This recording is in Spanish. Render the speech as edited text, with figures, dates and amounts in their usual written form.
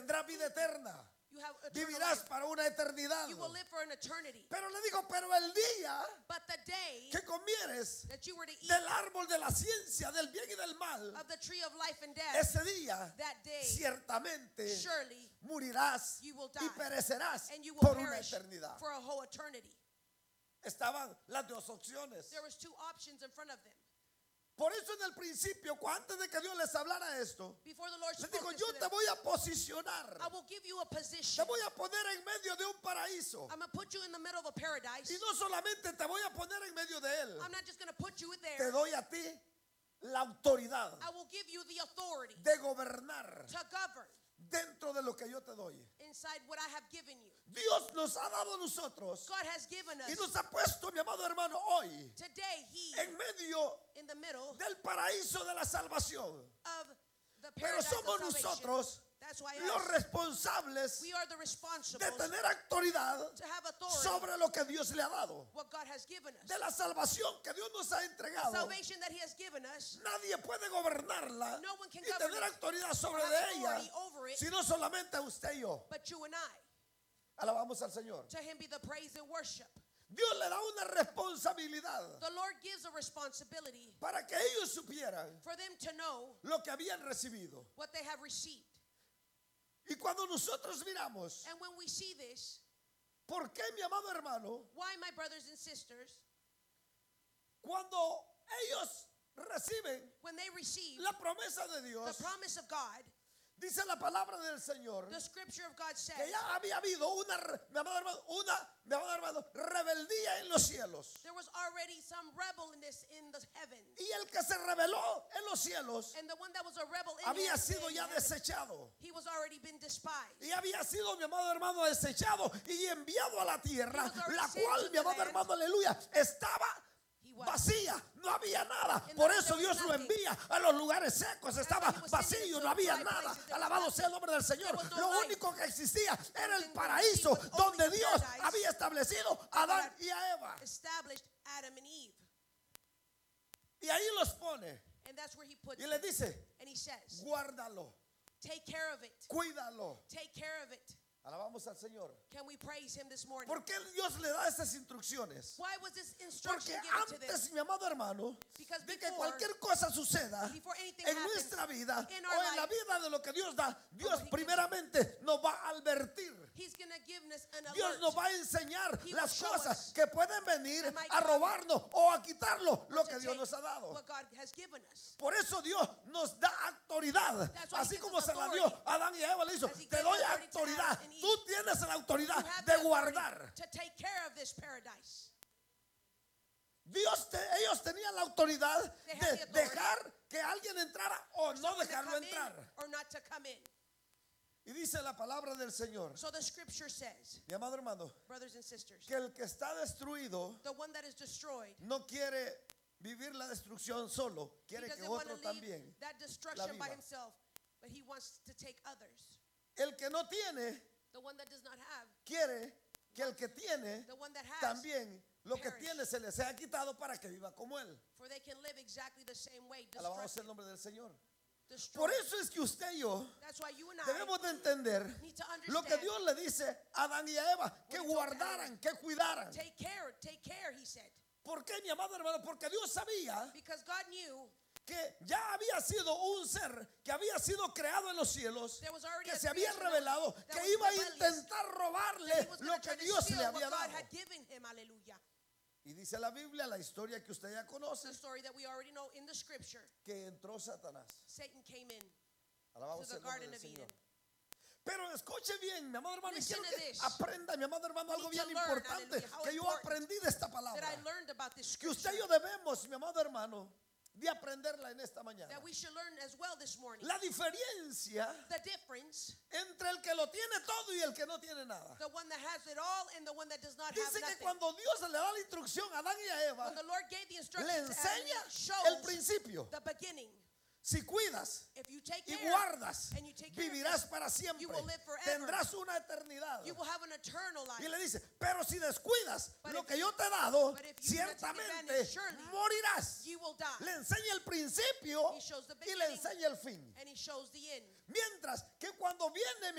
tendrás vida eterna. You have eternal Vivirás life. para una eternidad. You will live for an eternity. Pero le digo, pero el día But the day que comieres that you were to eat del árbol de la ciencia, del bien y del mal, of the tree of life and death, ese día that day, ciertamente surely morirás you will die, y perecerás and you will por una perish eternidad. for a whole eternity. Estaban las dos opciones. There was two options in front of them. Por eso en el principio, antes de que Dios les hablara esto, Before the Lord les spoke dijo, this yo to te them, voy a posicionar, I will give you a te position. voy a poner en medio de un paraíso. I'm going to put you in the middle of a paradise. Y no solamente te voy a poner en medio de él, I'm not just going to put you te there. doy a ti la autoridad I will give you the authority de gobernar to govern dentro de lo que yo te doy. inside what I have given you. Dios nos ha dado a nosotros God has given y us nos ha puesto, mi amado hermano, hoy today, He en medio in the middle del paraíso de la salvación. of the Pero paradise of somos salvation. nosotros That's why los us, responsables we are the de responsible tener autoridad to have authority sobre lo que Dios le ha dado. what God has given us. De la salvación que Dios nos ha entregado, Salvation that He has given us, nadie puede gobernarla no one can y govern tener it autoridad or sobre have de ella, authority over it, sino solamente usted y yo. but you and I. Alabamos al Señor. To Him be the praise and worship. Dios le da una responsabilidad The Lord gives a responsibility para que ellos supieran for them to know lo que habían recibido. what they have received. Y cuando nosotros miramos, And when we see this, ¿por qué, mi amado hermano, why, my brothers and sisters, cuando ellos reciben when they receive la promesa de the Dios, promise of God, dice la palabra del Señor, the scripture of God says que ya había habido mi amado hermano, rebeldía en los cielos. there was already some rebelness in the heavens. Y el que se rebeló en los cielos And the one that was a rebel in había heaven, sido ya heaven, desechado. he was already been despised. Y había sido, mi amado hermano, desechado y enviado a la tierra, He was already la sent cual, to mi amado the land. hermano, aleluya, estaba He was. vacía, no había nada. In the Por land eso there was Dios lo nothing. envía a los lugares secos. Estaba why he was sending vacío, to no había dry nada. places. There was Alabado nothing. sea el nombre del Señor. There was no Lo light. único que existía era el Everything paraíso was only donde the Dios paradise había establecido a that Adán God y a Eva. established Adam and Eve. Y ahí los pone And that's where He puts y le them. dice, And He says, guárdalo, take care of it. cuídalo. Take care of it. Alabamos al Señor. Can we praise Him this morning? ¿Por qué Dios le da esas instrucciones? Why was this Porque instruction given to them? antes, mi amado hermano, Because de que before, cualquier cosa suceda before anything en happens nuestra vida in o our en la life, vida de lo que Dios da, Dios He gives- primeramente nos va a advertir. He's going to give us an Dios alert. nos va a enseñar He will las show cosas us que pueden venir that might a come robarnos o a quitarlo lo to que Dios take nos ha dado. what God has given us. Por eso Dios nos da autoridad. That's why he Así gives como us se la authority. dio a Adán y a Eva, le hizo, As he te gave doy authority to autoridad. Adam and Eve. Tú tienes la autoridad You have de the authority guardar. to take care of this paradise. Ellos tenían la autoridad They de had the authority. dejar que alguien entrara o no Someone to dejarlo come in entrar. or not to come in. Y dice la palabra del Señor, So the scripture says, mi amado hermano, brothers and sisters, que el que está destruido the one that is destroyed, no quiere vivir la destrucción solo, he quiere que doesn't want to otro leave también. that destruction by viva. himself, but he wants to take others. El que no tiene, The one that does not have, quiere que el que tiene the one that has, también lo que perish. tiene se le sea quitado para que viva como él. for they can live exactly the same way. Alabado Destructive. sea el nombre del Señor. Destroy. Por eso es que usted y yo That's why you and I debemos de entender need to lo que understand. Dios le dice a Adán y a Eva, que What he told guardaran, que cuidaran. Take care, he said. ¿Por qué, mi amado hermano? Porque Dios sabía Because God knew que ya había sido un ser que había sido creado en los cielos, there was already que a se había creation revelado, that que was iba a rebellious, intentar that robarle he was lo gonna que try to Dios steal le what había God dado. had given him. Hallelujah. Y dice la Biblia, la historia que usted ya conoce, The story that we already know in the scripture. que entró Satanás. Satan came in Alabado to sea the el nombre Garden del of Señor. Eden. Pero escuche bien, mi amado hermano, y Listen quiero to que this. aprenda, mi amado hermano, We algo need to bien learn, importante hallelujah, how que yo important aprendí de esta that palabra. I learned about this Que usted scripture. y yo debemos, mi amado hermano, de aprenderla en esta mañana. That we should learn as well this morning. La diferencia The difference, entre el que lo tiene todo y el que no tiene nada. the one that has it all and the one that does not have Dice que nothing. cuando Dios le da la instrucción a Adán y a Eva, When the Lord gave the le instructions to Adam, enseña it shows el principio. the beginning. Si cuidas If you take y care guardas, and you take care of vivirás it, para siempre. you will live forever. Tendrás una eternidad. you will have an eternal life. Y le dice, pero si descuidas But lo if que you- yo te he dado, but if you do not take ciertamente advantage, surely morirás. You will die. Le enseña el principio He shows the y le beginning enseña el fin. and he shows the end. Mientras que cuando viene